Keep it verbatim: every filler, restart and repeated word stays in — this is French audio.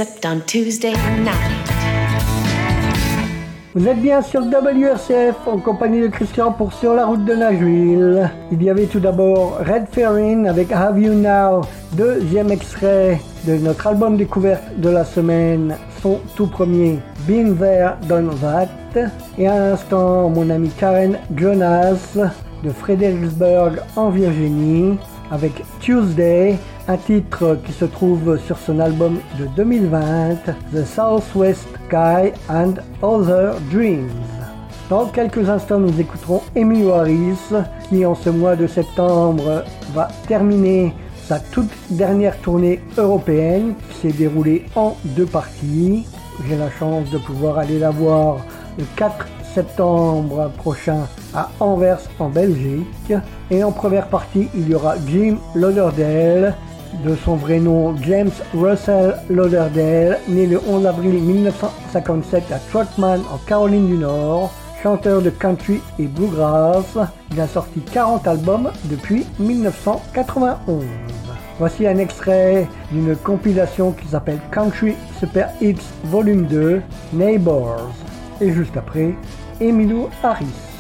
except on Tuesday night. Vous êtes bien sur W R C F en compagnie de Christian pour Sur la route de Nashville. Il y avait tout d'abord Red Ferrin avec Have You Now, deuxième extrait de notre album découverte de la semaine, son tout premier Been There Done That. Et à l'instant, mon ami Karen Jonas de Fredericksburg en Virginie avec Tuesday, un titre qui se trouve sur son album de deux mille vingt, The Southwest Sky and Other Dreams. Dans quelques instants, nous écouterons Emmylou Harris, qui en ce mois de septembre va terminer sa toute dernière tournée européenne, qui s'est déroulée en deux parties. J'ai la chance de pouvoir aller la voir le quatre septembre prochain à Anvers en Belgique. Et en première partie, il y aura Jim Lauderdale, de son vrai nom James Russell Lauderdale, né le onze avril mille neuf cent cinquante-sept à Troutman en Caroline du Nord, chanteur de country et bluegrass. Il a sorti quarante albums depuis mille neuf cent quatre-vingt-onze. Voici un extrait d'une compilation qui s'appelle Country Super Hits Volume deux, Neighbors. Et juste après, Emmylou Harris.